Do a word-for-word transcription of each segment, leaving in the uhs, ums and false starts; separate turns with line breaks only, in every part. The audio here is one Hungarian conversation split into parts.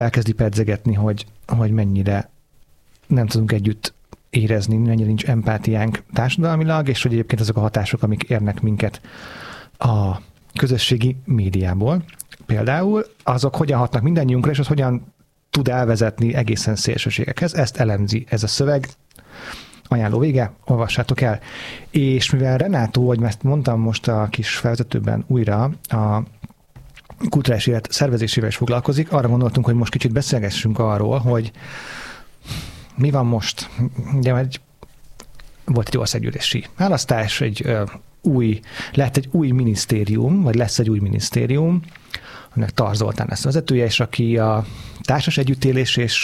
elkezdi pedzegetni, hogy, hogy mennyire nem tudunk együtt érezni, mennyire nincs empátiánk társadalmilag, és hogy egyébként azok a hatások, amik érnek minket a közösségi médiából, például azok hogyan hatnak mindannyiunkra, és az hogyan tud elvezetni egészen szélsőségekhez. Ezt elemzi ez a szöveg. Ajánló vége, olvassátok el. És mivel Renátó, hogy ezt mondtam most a kis felvezetőben újra, a kulturális élet szervezésével is foglalkozik, arra gondoltunk, hogy most kicsit beszélgessünk arról, hogy mi van most. Ugye egy, volt egy országgyűlési választás, egy ö, új, lett egy új minisztérium, vagy lesz egy új minisztérium, aminek Tar Zoltán lesz vezetője, és aki a társas együttélés és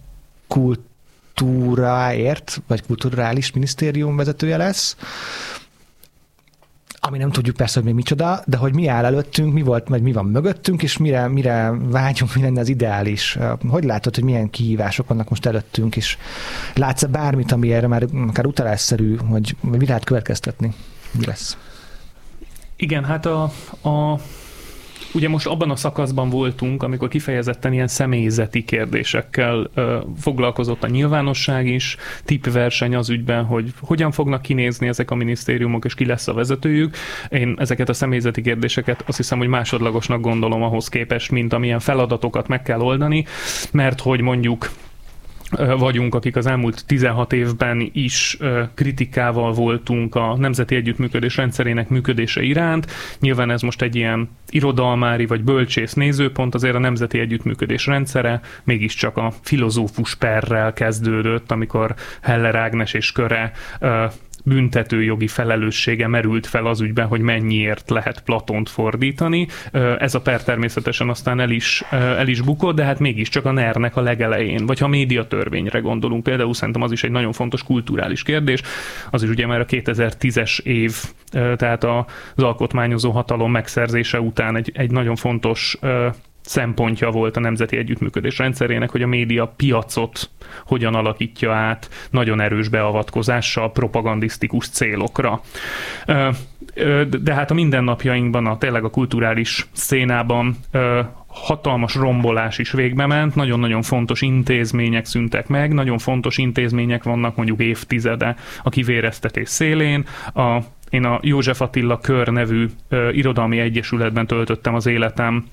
kultúráért, vagy kulturális minisztérium vezetője lesz, ami nem tudjuk persze, hogy még micsoda, de hogy mi áll előttünk, mi volt, vagy mi van mögöttünk, és mire, mire vágyunk, mi lenne az ideális. Hogy látod, hogy milyen kihívások vannak most előttünk, és látsz-e bármit, ami erre már akár utalásszerű, hogy mi lehet következtetni? Mi lesz?
Igen, hát a, a ugye most abban a szakaszban voltunk, amikor kifejezetten ilyen személyzeti kérdésekkel ö, foglalkozott a nyilvánosság is, tippverseny az ügyben, hogy hogyan fognak kinézni ezek a minisztériumok, és ki lesz a vezetőjük. Én ezeket a személyzeti kérdéseket azt hiszem, hogy másodlagosnak gondolom ahhoz képest, mint amilyen feladatokat meg kell oldani, mert hogy mondjuk vagyunk, akik az elmúlt tizenhat évben is kritikával voltunk a nemzeti együttműködés rendszerének működése iránt. Nyilván ez most egy ilyen irodalmári vagy bölcsész nézőpont, azért a nemzeti együttműködés rendszere mégiscsak a filozófus perrel kezdődött, amikor Heller Ágnes és köre büntetőjogi felelőssége merült fel az ügyben, hogy mennyiért lehet Platont fordítani. Ez a per természetesen aztán el is, el is bukott, de hát mégiscsak a nernek a legelején. Vagy ha médiatörvényre gondolunk, például szerintem az is egy nagyon fontos kulturális kérdés. Az is ugye már a kétezer-tízes év, tehát az alkotmányozó hatalom megszerzése után egy, egy nagyon fontos szempontja volt a nemzeti együttműködés rendszerének, hogy a média piacot hogyan alakítja át nagyon erős beavatkozással propagandisztikus célokra. De hát a mindennapjainkban, a, tényleg a kulturális szénában hatalmas rombolás is végbe ment, nagyon-nagyon fontos intézmények szűntek meg, nagyon fontos intézmények vannak mondjuk évtizede a kivéreztetés szélén. A, én a József Attila Kör nevű irodalmi egyesületben töltöttem az életem,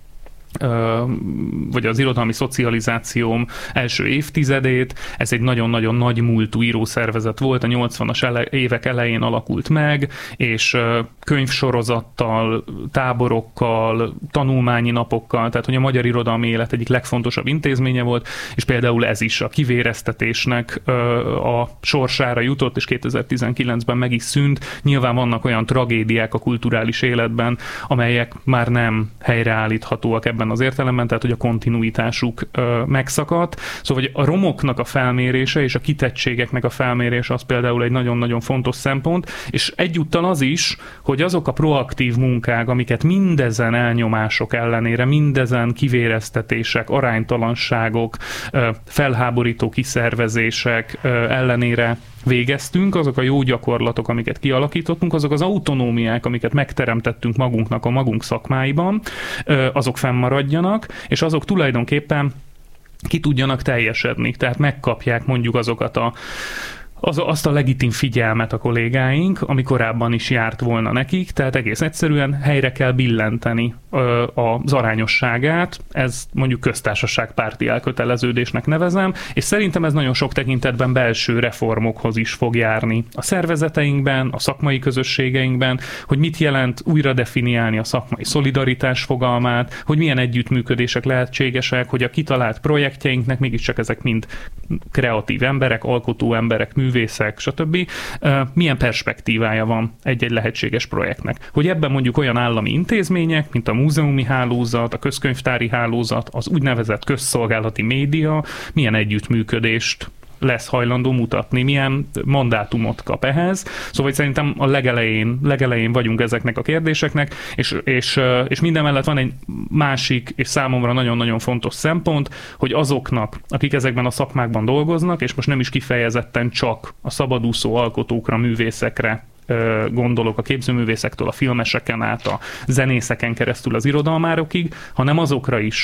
vagy az irodalmi szocializációm első évtizedét. Ez egy nagyon-nagyon nagy múltú írószervezet volt, a nyolcvanas ele- évek elején alakult meg, és könyvsorozattal, táborokkal, tanulmányi napokkal, tehát hogy a magyar irodalmi élet egyik legfontosabb intézménye volt, és például ez is a kivéreztetésnek a sorsára jutott, és kétezer-tizenkilencben meg is szűnt. Nyilván vannak olyan tragédiák a kulturális életben, amelyek már nem helyreállíthatóak ebben az értelemben, tehát hogy a kontinuitásuk ö, megszakadt. Szóval hogy a romoknak a felmérése és a kitettségeknek a felmérése az például egy nagyon-nagyon fontos szempont, és egyúttal az is, hogy azok a proaktív munkák, amiket mindezen elnyomások ellenére, mindezen kivéreztetések, aránytalanságok, ö, felháborító kiszervezések ö, ellenére végeztünk, azok a jó gyakorlatok, amiket kialakítottunk, azok az autonómiák, amiket megteremtettünk magunknak a magunk szakmáiban, azok fennmaradjanak, és azok tulajdonképpen ki tudjanak teljesedni. Tehát megkapják mondjuk azokat a Az, azt a legitim figyelmet a kollégáink, ami korábban is járt volna nekik, tehát egész egyszerűen helyre kell billenteni ö, az arányosságát, ez mondjuk köztársaságpárti elköteleződésnek nevezem, és szerintem ez nagyon sok tekintetben belső reformokhoz is fog járni a szervezeteinkben, a szakmai közösségeinkben, hogy mit jelent újra definiálni a szakmai szolidaritás fogalmát, hogy milyen együttműködések lehetségesek, hogy a kitalált projektjeinknek mégiscsak ezek mind kreatív emberek, alkotó emberek, művészek, stb. Milyen perspektívája van egy-egy lehetséges projektnek. Hogy ebben mondjuk olyan állami intézmények, mint a múzeumi hálózat, a közkönyvtári hálózat, az úgynevezett közszolgálati média, milyen együttműködést lesz hajlandó mutatni, milyen mandátumot kap ehhez. Szóval szerintem a legelején, legelején vagyunk ezeknek a kérdéseknek, és, és, és minden mellett van egy másik, és számomra nagyon-nagyon fontos szempont, hogy azoknak, akik ezekben a szakmákban dolgoznak, és most nem is kifejezetten csak a szabadúszó alkotókra, művészekre gondolok, a képzőművészektől a filmeseken át, a zenészeken keresztül az irodalmárokig, hanem azokra is,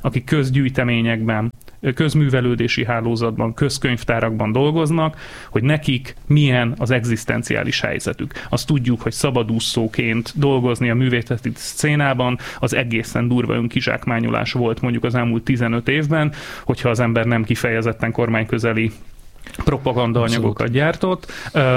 akik közgyűjteményekben, közművelődési hálózatban, közkönyvtárakban dolgoznak, hogy nekik milyen az egzisztenciális helyzetük. Azt tudjuk, hogy szabadúszóként dolgozni a művészeti szcénában az egészen durva önkizsákmányolás volt mondjuk az elmúlt tizenöt évben, hogyha az ember nem kifejezetten kormányközeli propagandaanyagokat gyártott,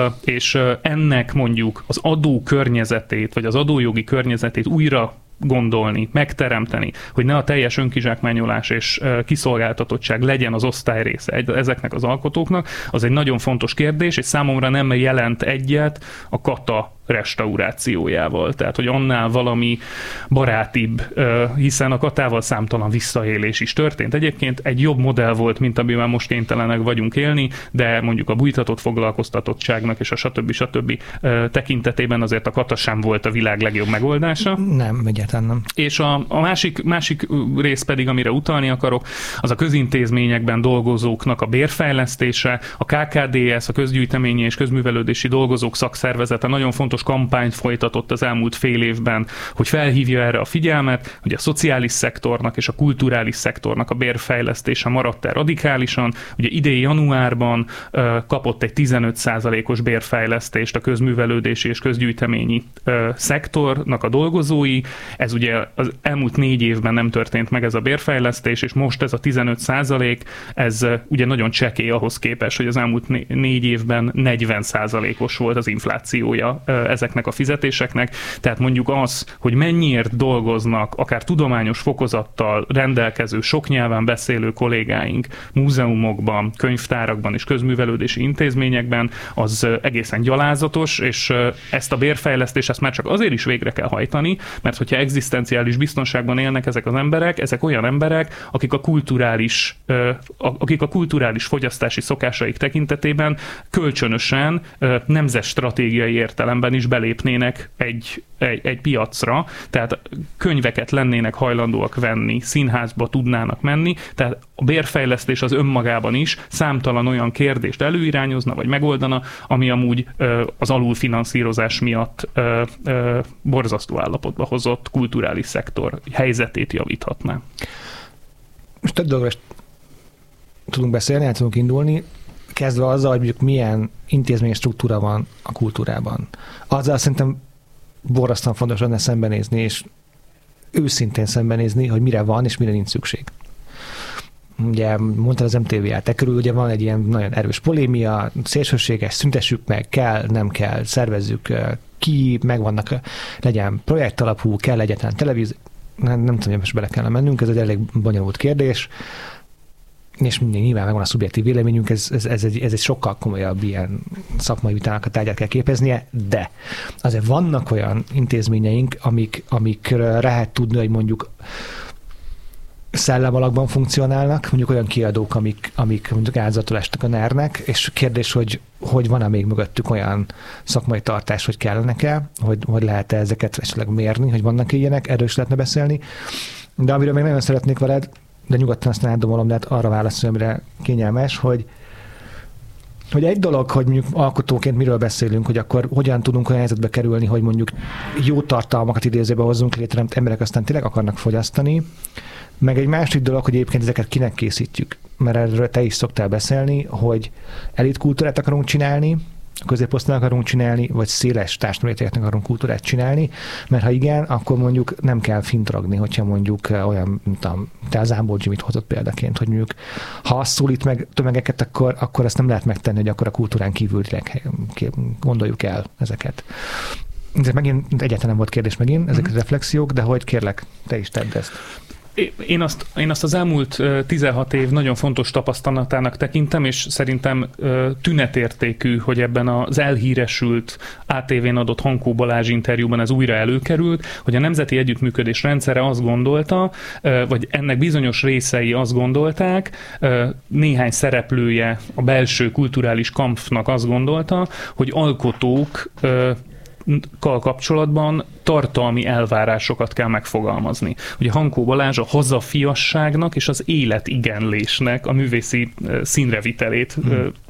és ennek mondjuk az adó környezetét, vagy az adójogi környezetét újra gondolni, megteremteni, hogy ne a teljes önkizsákmányolás és kiszolgáltatottság legyen az osztály része ezeknek az alkotóknak, az egy nagyon fontos kérdés, és számomra nem jelent egyet a kata restaurációjával. Tehát, hogy annál valami barátibb, hiszen a katával számtalan visszaélés is történt. Egyébként egy jobb modell volt, mint amivel most kénytelenek vagyunk élni, de mondjuk a bújtatott foglalkoztatottságnak és a stb. stb. Tekintetében azért a kata sem volt a világ legjobb megoldása.
Nem, egyáltalán nem.
És a, a másik, másik rész pedig, amire utalni akarok, az a közintézményekben dolgozóknak a bérfejlesztése, a ká ká dé es, a Közgyűjteményi és Közművelődési Dolgozók Szakszervezete nagyon fontos kampányt folytatott az elmúlt fél évben, hogy felhívja erre a figyelmet, hogy a szociális szektornak és a kulturális szektornak a bérfejlesztése maradt el radikálisan. Ugye idei januárban uh, kapott egy tizenöt százalékos bérfejlesztést a közművelődési és közgyűjteményi uh, szektornak a dolgozói. Ez ugye az elmúlt négy évben nem történt meg ez a bérfejlesztés, és most ez a tizenöt százalék, ez uh, ugye nagyon csekély ahhoz képest, hogy az elmúlt né- négy évben negyven százalékos volt az inflációja uh, ezeknek a fizetéseknek, tehát mondjuk az, hogy mennyiért dolgoznak akár tudományos fokozattal rendelkező, sok nyelven beszélő kollégáink múzeumokban, könyvtárakban és közművelődési intézményekben, az egészen gyalázatos, és ezt a bérfejlesztést ezt már csak azért is végre kell hajtani, mert hogyha egzisztenciális biztonságban élnek ezek az emberek, ezek olyan emberek, akik a kulturális, akik a kulturális fogyasztási szokásaik tekintetében kölcsönösen nemzetstratégiai értelemben is belépnének egy, egy, egy piacra, tehát könyveket lennének hajlandóak venni, színházba tudnának menni, tehát a bérfejlesztés az önmagában is számtalan olyan kérdést előirányozna, vagy megoldana, ami amúgy ö, az alulfinanszírozás miatt ö, ö, borzasztó állapotba hozott kulturális szektor helyzetét javíthatná.
Most több dolgokra tudunk beszélni, el tudunk indulni, kezdve azzal, hogy mondjuk milyen intézményi struktúra van a kultúrában. Azzal szerintem borzasztóan fontos lenne szembenézni, és őszintén szembenézni, hogy mire van, és mire nincs szükség. Ugye mondtad az em té vé á-t, körül ugye van egy ilyen nagyon erős polémia, szélsőséges, szüntessük meg, kell, nem kell, szervezzük ki, megvannak, legyen projekt alapú, kell egyetlen televízió, nem, nem tudom, most bele kellene mennünk, ez egy elég bonyolult kérdés, és nyilván megvan a szubjektív véleményünk, ez, ez, ez, egy, ez egy sokkal komolyabb ilyen szakmai vitának a tárgyát kell képeznie, de azért vannak olyan intézményeink, amik, amikre lehet tudni, hogy mondjuk szellem alakban funkcionálnak, mondjuk olyan kiadók, amik, amik mondjuk áldozatul estek a nernek, és kérdés, hogy, hogy van-e még mögöttük olyan szakmai tartás, hogy kellenek-e, hogy, hogy lehet-e ezeket esetleg mérni, hogy vannak ilyenek, erről is lehetne beszélni. De amiről még nagyon szeretnék veled, de nyugodtan aztán átdomolom, de hát arra válaszolni, amire kényelmes, hogy, hogy egy dolog, hogy mondjuk alkotóként miről beszélünk, hogy akkor hogyan tudunk olyan helyzetbe kerülni, hogy mondjuk jó tartalmakat idézőbe hozzunk létre, amit emberek aztán tényleg akarnak fogyasztani, meg egy másik dolog, hogy egyébként ezeket kinek készítjük, mert erről te is szoktál beszélni, hogy elitkultúrát akarunk csinálni, középosztálynak akarunk csinálni, vagy széles társadalomrétegeknek akarunk kultúrát csinálni, mert ha igen, akkor mondjuk nem kell fintragni, hogyha mondjuk olyan, mint a, te az Ámbor Jimmy-t hozott példaként, hogy mondjuk ha azt szólít meg tömegeket, akkor, akkor ezt nem lehet megtenni, hogy akkor a kultúrán kívülileg gondoljuk el ezeket. Ez megint egyáltalán nem volt kérdés megint, ezek mm-hmm. reflexiók, de hogy kérlek, te is tedd ezt.
Én azt, én azt az elmúlt tizenhat év nagyon fontos tapasztalatának tekintem, és szerintem tünetértékű, hogy ebben az elhíresült á té vén adott Hankó Balázs interjúban ez újra előkerült, hogy a Nemzeti Együttműködés rendszere azt gondolta, vagy ennek bizonyos részei azt gondolták, néhány szereplője a belső kulturális kampfnak azt gondolta, hogy alkotók kapcsolatban tartalmi elvárásokat kell megfogalmazni. Ugye Hankó Balázs a hazafiasságnak és az életigenlésnek a művészi színrevitelét hmm.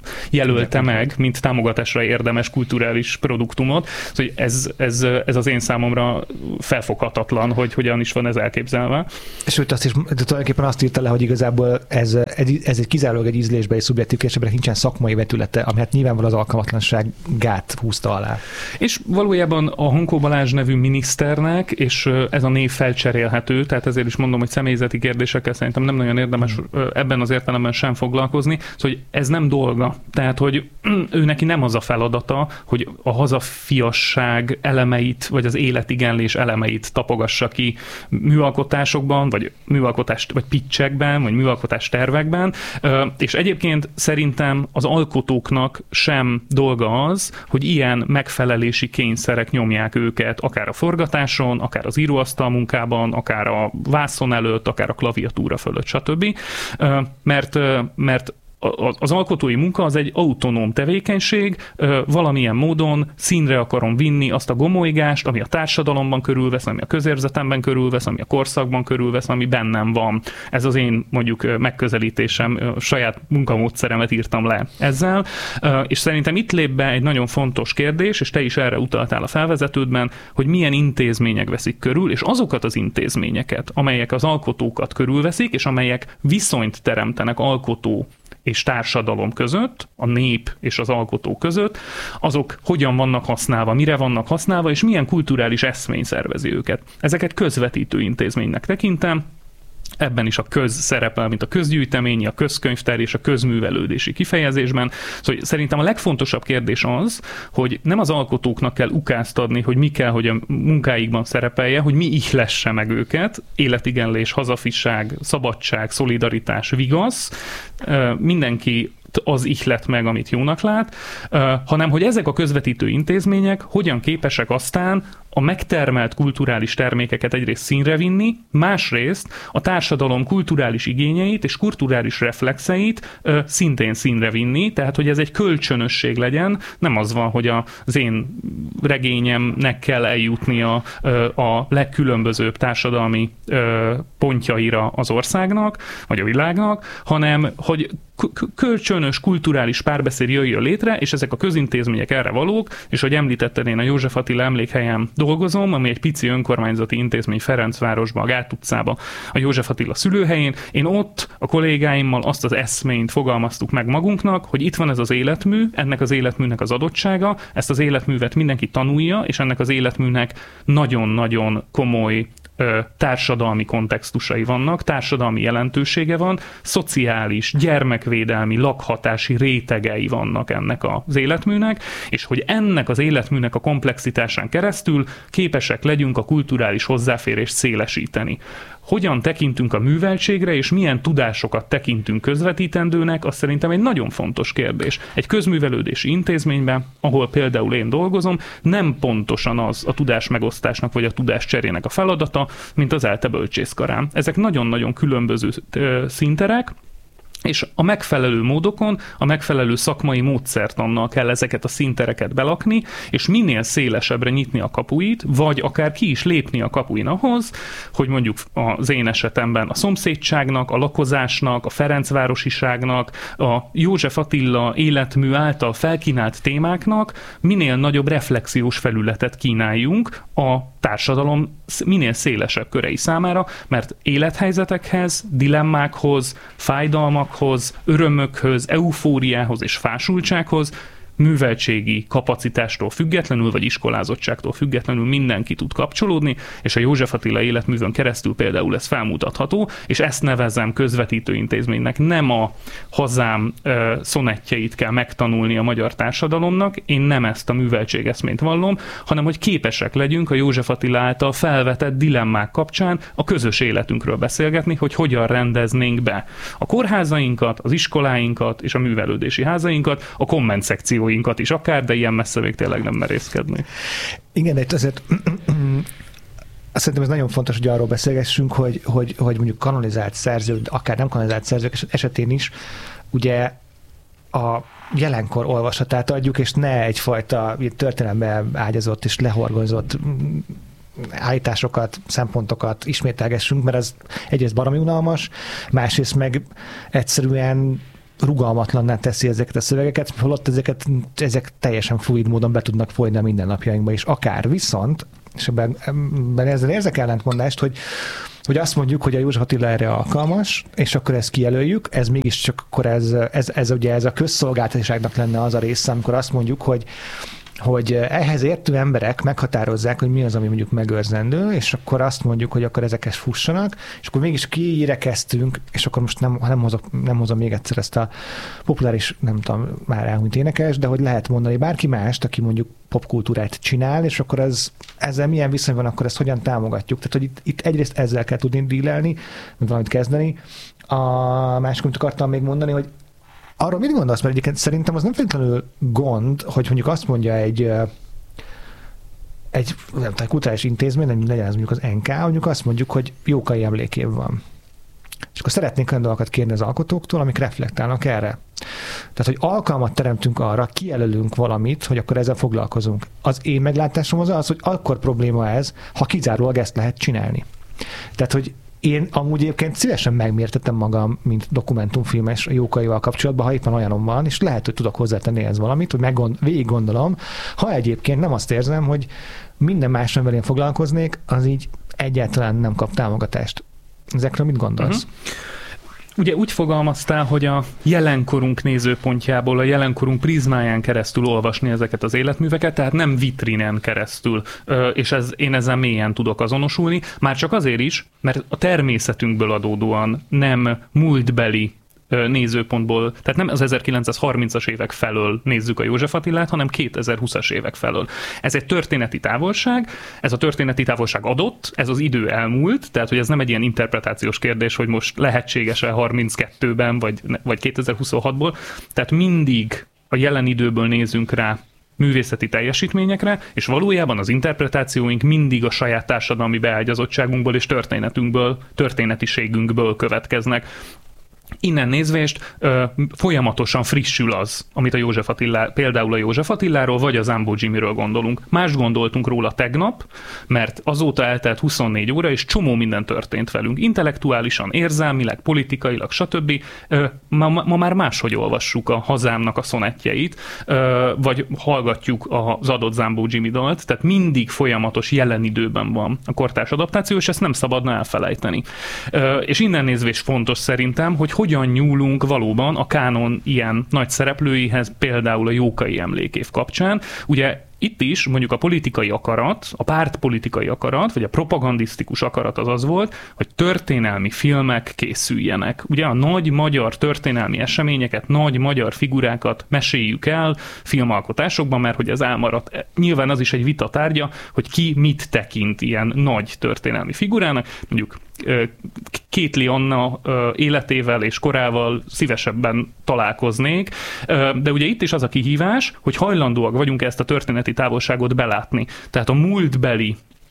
jelölte meg, mint támogatásra érdemes kulturális produktumot. Szóval ez, ez, ez az én számomra felfoghatatlan, hogy hogyan is van ez elképzelve.
Sőt, azt is tulajdonképpen azt írta le, hogy igazából ez, ez egy kizárólag egy ízlésbeli szubjektív kérdésben nincsen szakmai vetülete, ami hát nyilvánvalóan az alkalmatlanságát húzta alá.
És valójában a Hankó Balázs nevű miniszternek, és ez a név felcserélhető, tehát ezért is mondom, hogy személyzeti kérdésekkel szerintem nem nagyon érdemes ebben az értelemben sem foglalkozni, szóval hogy ez nem dolga. Tehát, hogy ő neki nem az a feladata, hogy a hazafiasság elemeit, vagy az életigenlés elemeit tapogassa ki műalkotásokban, vagy műalkotás, vagy pitchekben, vagy műalkotás tervekben, és egyébként szerintem az alkotóknak sem dolga az, hogy ilyen megfelelési kényszerek nyomják őket, akár a forgatáson, akár az íróasztal munkában, akár a vászon előtt, akár a klaviatúra fölött, stb. Mert, mert az alkotói munka az egy autonóm tevékenység, valamilyen módon színre akarom vinni azt a gomolygást, ami a társadalomban körülvesz, ami a közérzetemben körülvesz, ami a korszakban körülvesz, ami bennem van. Ez az én mondjuk megközelítésem, saját munkamódszeremet írtam le ezzel, és szerintem itt lép be egy nagyon fontos kérdés, és te is erre utaltál a felvezetődben, hogy milyen intézmények veszik körül, és azokat az intézményeket, amelyek az alkotókat körülveszik, és amelyek viszonyt teremtenek alkotó és társadalom között, a nép és az alkotó között, azok hogyan vannak használva, mire vannak használva, és milyen kulturális eszmény szervezi őket. Ezeket közvetítő intézménynek tekintem, ebben is a köz szerepel, mint a közgyűjteményi, a közkönyvtár és a közművelődési kifejezésben. Szóval szerintem a legfontosabb kérdés az, hogy nem az alkotóknak kell ukázt adni, hogy mi kell, hogy a munkáikban szerepelje, hogy mi ihlesse meg őket, életigenlés, hazafiság, szabadság, szolidaritás, vigasz, mindenki az ihlet meg, amit jónak lát, hanem hogy ezek a közvetítő intézmények hogyan képesek aztán a megtermelt kulturális termékeket egyrészt színre vinni, másrészt a társadalom kulturális igényeit és kulturális reflexeit ö, szintén színre vinni, tehát hogy ez egy kölcsönösség legyen, nem az van, hogy az én regényemnek kell eljutnia ö, a legkülönbözőbb társadalmi ö, pontjaira az országnak, vagy a világnak, hanem hogy kölcsönös kulturális párbeszéd jöjjön létre, és ezek a közintézmények erre valók, és hogy említetted, én a József Attila emlékhelyen dolgozom, ami egy pici önkormányzati intézmény Ferencvárosban, a Gát utcában, a József Attila szülőhelyén. Én ott a kollégáimmal azt az eszményt fogalmaztuk meg magunknak, hogy itt van ez az életmű, ennek az életműnek az adottsága, ezt az életművet mindenki tanulja, és ennek az életműnek nagyon-nagyon komoly társadalmi kontextusai vannak, társadalmi jelentősége van, szociális, gyermekvédelmi, lakhatási rétegei vannak ennek az életműnek, és hogy ennek az életműnek a komplexitásán keresztül képesek legyünk a kulturális hozzáférést szélesíteni. Hogyan tekintünk a műveltségre, és milyen tudásokat tekintünk közvetítendőnek, az szerintem egy nagyon fontos kérdés. Egy közművelődési intézményben, ahol például én dolgozom, nem pontosan az a tudás megosztásnak, vagy a tudás cserének a feladata, mint az ELTE bölcsészkarán. Ezek nagyon-nagyon különböző színterek, és a megfelelő módokon, a megfelelő szakmai módszertannal kell ezeket a színtereket belakni, és minél szélesebbre nyitni a kapuit, vagy akár ki is lépni a kapuin ahhoz, hogy mondjuk az én esetemben a szomszédságnak, a lakozásnak, a ferencvárosiságnak, a József Attila életmű által felkínált témáknak minél nagyobb reflexiós felületet kínáljunk a társadalom minél szélesebb körei számára, mert élethelyzetekhez, dilemmákhoz, fájdalmakhoz, örömökhöz, eufóriához és fásultsághoz műveltségi kapacitástól függetlenül, vagy iskolázottságtól függetlenül mindenki tud kapcsolódni, és a József Attila életművön keresztül például ez felmutatható, és ezt nevezem közvetítő intézménynek. Nem a hazám uh, szonettjeit kell megtanulni a magyar társadalomnak, én nem ezt a műveltségeszményt vallom, hanem hogy képesek legyünk a József Attila által felvetett dilemmák kapcsán a közös életünkről beszélgetni, hogy hogyan rendeznénk be a kórházainkat, az iskoláinkat és a művelődési házainkat, a komment szekció is akár, de ilyen messze még tényleg nem merészkedni.
Igen, de azért azt szerintem ez nagyon fontos, hogy arról beszélgessünk, hogy, hogy, hogy mondjuk kanonizált szerzők, akár nem kanonizált szerzők esetén is, ugye a jelenkor olvasatát adjuk, és ne egyfajta történelembe ágyazott és lehorgozott állításokat, szempontokat ismételgessünk, mert az egyrészt baromi unalmas, másrészt meg egyszerűen rugalmatlanná teszi ezeket a szövegeket, holott ezeket, ezek teljesen fluid módon be tudnak folyni a mindennapjainkba is. Akár viszont, és ebben, ebben ezzel érzek ellentmondást, hogy hogy azt mondjuk, hogy a József Attila erre alkalmas, és akkor ezt kijelöljük, ez mégiscsak akkor ez, ez, ez ugye ez a közszolgáltatóságnak lenne az a része, amikor azt mondjuk, hogy hogy ehhez értő emberek meghatározzák, hogy mi az, ami mondjuk megőrzendő, és akkor azt mondjuk, hogy akkor ezeket fussanak, és akkor mégis kiérekeztünk, és akkor most nem, nem, hozok, nem hozom még egyszer ezt a populáris, nem tudom, már elhunyt énekes, de hogy lehet mondani bárki mást, aki mondjuk popkultúrát csinál, és akkor ez, ezzel milyen viszony van, akkor ezt hogyan támogatjuk. Tehát, hogy itt, itt egyrészt ezzel kell tudni dílelni, vagy valamit kezdeni. A másik, amit akartam még mondani, hogy arról mit gondolsz, mert egyébként szerintem az nem feltétlenül gond, hogy mondjuk azt mondja egy, egy nem tudom, kulturális intézmény, nem legyen ez mondjuk az en ká, mondjuk azt mondjuk, hogy Jókai emlékév van. És akkor szeretnénk olyan dolgokat kérni az alkotóktól, amik reflektálnak erre. Tehát, hogy alkalmat teremtünk arra, kijelölünk valamit, hogy akkor ezzel foglalkozunk. Az én meglátásom az az, hogy akkor probléma ez, ha kizárólag ezt lehet csinálni. Tehát, hogy én amúgy egyébként szívesen megmértettem magam, mint dokumentumfilmes Jókaival kapcsolatban, ha éppen olyanom van, és lehet, hogy tudok hozzátenni ez valamit, hogy meggond, végig gondolom, ha egyébként nem azt érzem, hogy minden más, amivel én foglalkoznék, az így egyáltalán nem kap támogatást. Ezekről mit gondolsz? Uh-huh.
Ugye úgy fogalmaztál, hogy a jelenkorunk nézőpontjából, a jelenkorunk prizmáján keresztül olvasni ezeket az életműveket, tehát nem vitrinen keresztül, és ez, én ezzel mélyen tudok azonosulni, már csak azért is, mert a természetünkből adódóan nem múltbeli nézőpontból, tehát nem az ezerkilencszázharmincas évek felől nézzük a József Attilát, hanem kétezer-húszas évek felől. Ez egy történeti távolság, ez a történeti távolság adott, ez az idő elmúlt, tehát hogy ez nem egy ilyen interpretációs kérdés, hogy most lehetséges-e harminckettőben, vagy, vagy kétezer-huszonhatból, tehát mindig a jelen időből nézünk rá művészeti teljesítményekre, és valójában az interpretációink mindig a saját társadalmi beágyazottságunkból és történetünkből, történetiségünkből következnek. Innen nézvést ö, folyamatosan frissül az, amit a József Attila, például a József Attiláról, vagy a Zambó Jimmyről gondolunk. Mást gondoltunk róla tegnap, mert azóta eltelt huszonnégy óra, és csomó minden történt velünk. Intellektuálisan, érzelmileg, politikailag, stb. Ö, ma, ma már máshogy olvassuk a hazámnak a szonettjeit, ö, vagy hallgatjuk az adott Zambó Jimmy dalt, tehát mindig folyamatos jelen időben van a kortárs adaptáció, és ezt nem szabadna elfelejteni. Ö, és innen nézvést fontos szerintem, hogy hogyan nyúlunk valóban a kánon ilyen nagy szereplőihez, például a Jókai emlékév kapcsán. Ugye itt is mondjuk a politikai akarat, a pártpolitikai akarat, vagy a propagandisztikus akarat az az volt, hogy történelmi filmek készüljenek. Ugye a nagy magyar történelmi eseményeket, nagy magyar figurákat meséljük el filmalkotásokban, mert hogy ez elmaradt. Nyilván az is egy vita tárgya, hogy ki mit tekint ilyen nagy történelmi figurának. Mondjuk Kétli Anna életével és korával szívesebben találkoznék, de ugye itt is az a kihívás, hogy hajlandóak vagyunk ezt a történeti távolságot belátni. Tehát a múltbeli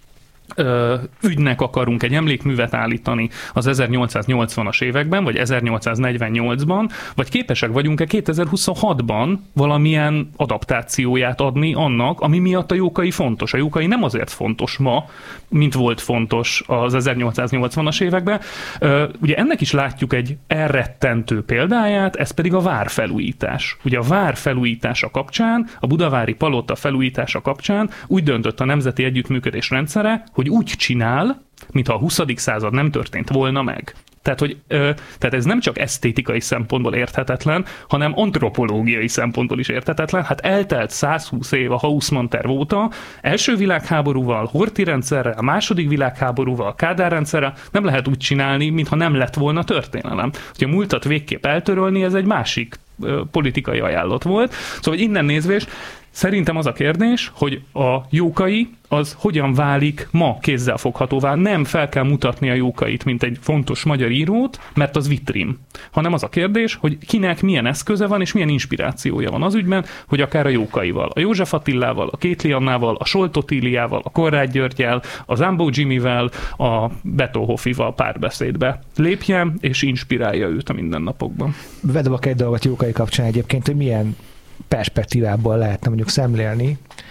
ügynek akarunk egy emlékművet állítani az ezernyolcszáznyolcvanas években, vagy ezernyolcszáznegyvennyolcban, vagy képesek vagyunk-e kétezer-huszonhatban valamilyen adaptációját adni annak, ami miatt a Jókai fontos. A Jókai nem azért fontos ma, mint volt fontos az ezernyolcszáznyolcvanas években. Ugye ennek is látjuk egy elrettentő példáját, ez pedig a várfelújítás. Ugye a vár felújítása kapcsán, a budavári palota felújítása kapcsán úgy döntött a Nemzeti Együttműködés rendszere, hogy úgy csinál, mintha a huszadik század nem történt volna meg. Tehát, hogy, ö, tehát ez nem csak esztétikai szempontból érthetetlen, hanem antropológiai szempontból is érthetetlen. Hát eltelt százhúsz év a Haussmann terv óta, első világháborúval, Horthy rendszerrel, második világháborúval, Kádár rendszerrel nem lehet úgy csinálni, mintha nem lett volna történelem. Hogy a múltat végképp eltörölni, ez egy másik ö, politikai ajánlat volt. Szóval innen nézvés, szerintem az a kérdés, hogy a Jókai az hogyan válik ma kézzelfoghatóvá. Nem fel kell mutatni a Jókait, mint egy fontos magyar írót, mert az vitrin. Hanem az a kérdés, hogy kinek milyen eszköze van, és milyen inspirációja van az ügyben, hogy akár a Jókaival, a József Attilával, a Kétli Annával, a Solt Otíliával, a Konrád Györggyel, a Zambó Jimmyvel, a Beto Hoffival párbeszédbe lépjen, és inspirálja őt a mindennapokban.
Vedobok egy dolgot Jókai kapcsán egyébként, hogy milyen perspektívából lehetne mondjuk szemlélni.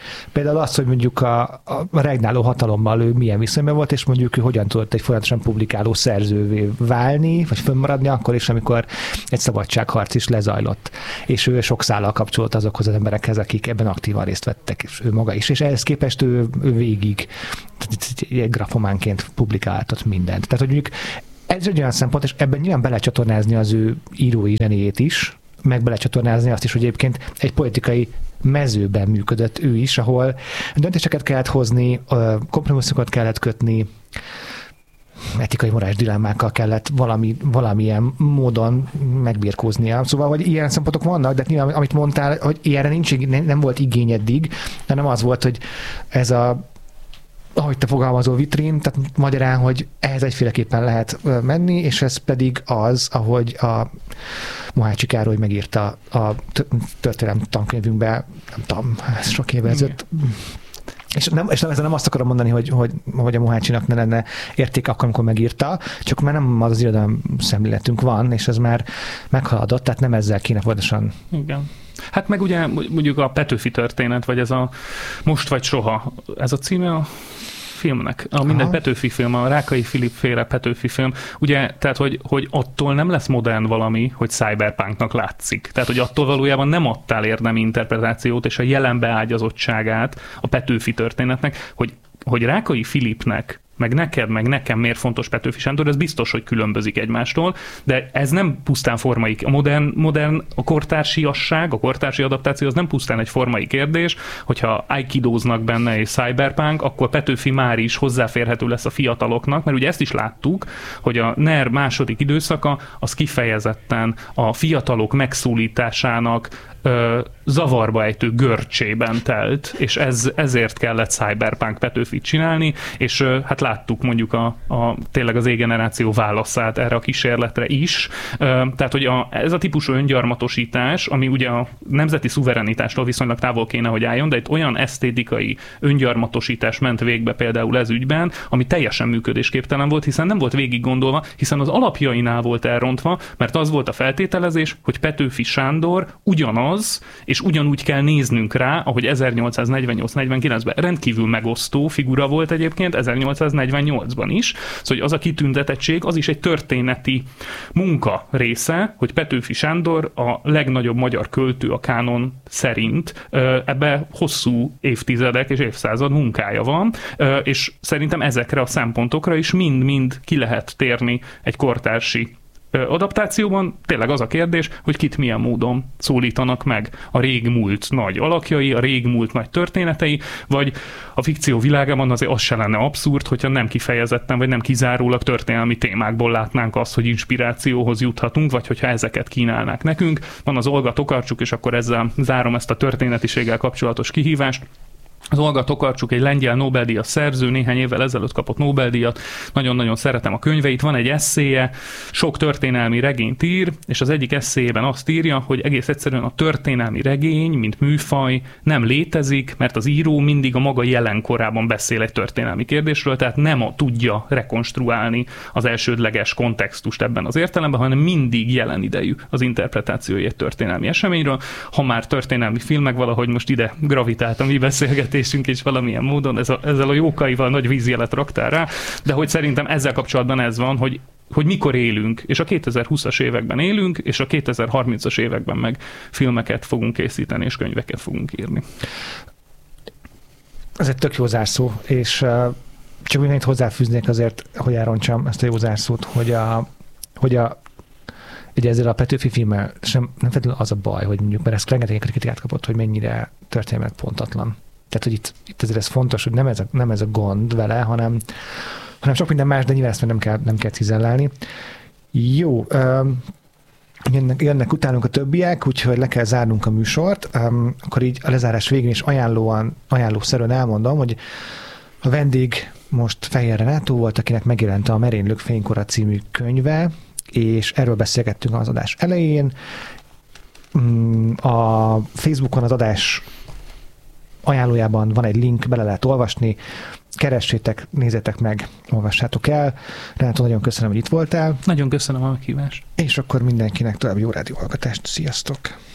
Például azt, hogy mondjuk a, a regnáló hatalommal ő milyen viszonyban volt, és mondjuk ő hogyan tudott egy folyamatosan publikáló szerzővé válni, vagy fönnmaradni akkor is, amikor egy szabadságharc is lezajlott. És ő sok szállal kapcsolt azokhoz az emberekhez, akik ebben aktívan részt vettek, és ő maga is. És ehhez képest ő, ő végig egy grafománként publikáltat mindent. Tehát, hogy mondjuk ez egy olyan szempont, és ebben nyilván belecsatornázni az ő írói zsenéjét is, meg belecsatornázni azt is, hogy egyébként egy politikai mezőben működött ő is, ahol döntéseket kellett hozni, kompromisszokat kellett kötni, etikai morális dilemmákkal kellett valami, valamilyen módon megbirkóznia. Szóval, hogy ilyen szempontok vannak, de nyilván, amit mondtál, hogy ilyenre nincs, nem volt igény eddig, hanem az volt, hogy ez a ahogy te fogalmazol, vitrín, tehát magyarán, hogy ehhez egyféleképpen lehet menni, és ez pedig az, ahogy a Mohácsi Károly megírta a történelem tankönyvünkben, nem tudom, ez sok évvel ezelőtt. És nem, és nem, ezzel nem azt akarom mondani, hogy, hogy, hogy a Mohácsinak ne lenne érték akkor, amikor megírta, csak már nem az az irodalom szemléletünk van, és ez már meghaladott, tehát nem ezzel kéne pontosan.
Igen. Hát meg ugye mondjuk a Petőfi történet, vagy ez a Most vagy soha, ez a címe a filmnek. A minden Petőfi film, a Rákai Filip féle Petőfi film, ugye, tehát, hogy, hogy attól nem lesz modern valami, hogy cyberpunknak látszik. Tehát, hogy attól valójában nem adtál érdemi interpretációt és a jelen beágyazottságát a Petőfi történetnek, hogy, hogy Rákai Filipnek meg neked, meg nekem miért fontos Petőfi Sándor, ez biztos, hogy különbözik egymástól, de ez nem pusztán formai. A modern, modern a kortársiasság, a kortársi adaptáció az nem pusztán egy formai kérdés, hogyha aikidóznak benne és cyberpunk, akkor Petőfi már is hozzáférhető lesz a fiataloknak, mert ugye ezt is láttuk, hogy a NER második időszaka az kifejezetten a fiatalok megszólításának ö, zavarba ejtő görcsében telt, és ez, ezért kellett cyberpunk Petőfit csinálni, és ö, hát láttuk mondjuk a, a, tényleg az E-generáció válaszát erre a kísérletre is. Tehát, hogy a, ez a típusú öngyarmatosítás, ami ugye a nemzeti szuverenitástól viszonylag távol kéne, hogy álljon, de egy olyan esztétikai öngyarmatosítás ment végbe például ez ügyben, ami teljesen működésképtelen volt, hiszen nem volt végig gondolva, hiszen az alapjainál volt elrontva, mert az volt a feltételezés, hogy Petőfi Sándor ugyanaz, és ugyanúgy kell néznünk rá, ahogy ezernyolcszáznegyvennyolc negyvenkilencben rendkívül megosztó figura volt egyébként, ezernyolcszáznegyvennyolcban is, szóval hogy az a kitüntetettség, az is egy történeti munka része, hogy Petőfi Sándor a legnagyobb magyar költő a kánon szerint, ebbe hosszú évtizedek és évszázad munkája van, és szerintem ezekre a szempontokra is mind-mind ki lehet térni egy kortársi adaptációban. Tényleg az a kérdés, hogy kit milyen módon szólítanak meg a régmúlt nagy alakjai, a régmúlt nagy történetei, vagy a fikció világában azért az se lenne abszurd, hogyha nem kifejezetten, vagy nem kizárólag történelmi témákból látnánk azt, hogy inspirációhoz juthatunk, vagy hogyha ezeket kínálnák nekünk. Van az Olga Tokarczuk, és akkor ezzel zárom ezt a történetiséggel kapcsolatos kihívást. Az Olga Tokarczuk egy lengyel Nobel-díjas szerző, néhány évvel ezelőtt kapott Nobel-díjat, nagyon-nagyon szeretem a könyveit, van egy esszéje, sok történelmi regényt ír, és az egyik esszéjében azt írja, hogy egész egyszerűen a történelmi regény, mint műfaj nem létezik, mert az író mindig a maga jelenkorában beszél egy történelmi kérdésről, tehát nem a, tudja rekonstruálni az elsődleges kontextust ebben az értelemben, hanem mindig jelen idejű az interpretációja egy történelmi eseményről. Ha már történelmi filmek, valahogy most ide gravitált a mi beszélgetésünk, és valamilyen módon ez a, ezzel a jókaival nagy vízjelet raktál rá, de hogy szerintem ezzel kapcsolatban ez van, hogy, hogy mikor élünk, és a kétezer-húszas években élünk, és a kétezer-harmincas években meg filmeket fogunk készíteni, és könyveket fogunk írni.
Ez egy tök jó zárszó, és uh, csak mindenit hozzáfűznék azért, hogy elrontsam ezt a jó zárszót, hogy a, hogy a ugye ezzel a Petőfi filmmel sem, nem feltétlenül az a baj, hogy mondjuk, mert ezt rengeteg kritikát kapott, hogy mennyire történelmileg pontatlan. Tehát, hogy itt, itt ezért ez fontos, hogy nem ez a, nem ez a gond vele, hanem, hanem sok minden más, de nyilván ezt nem kell, nem kell cizellálni. Jó, um, jönnek, jönnek utánunk a többiek, úgyhogy le kell zárnunk a műsort. Um, akkor így a lezárás végén is ajánlóan, ajánlószerűen elmondom, hogy a vendég most Fejér Renátó volt, akinek megjelent a Merénylők fénykora című könyve, és erről beszélgettünk az adás elején. A Facebookon az adás ajánlójában van egy link, bele lehet olvasni, keressétek, nézzétek meg, olvassátok el. Renátó, nagyon köszönöm, hogy itt voltál.
Nagyon köszönöm a meghívást.
És akkor mindenkinek további jó rádióhallgatást. Sziasztok!